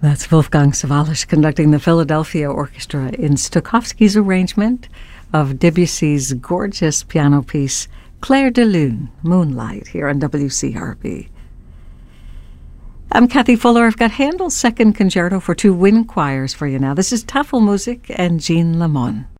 That's Wolfgang Sawallisch conducting the Philadelphia Orchestra in Stokowski's arrangement of Debussy's gorgeous piano piece, Clair de Lune, Moonlight, here on WCRB. I'm Kathy Fuller. I've got Handel's Second Concerto for two wind choirs for you now. This is Tafelmusik and Jean Lamont.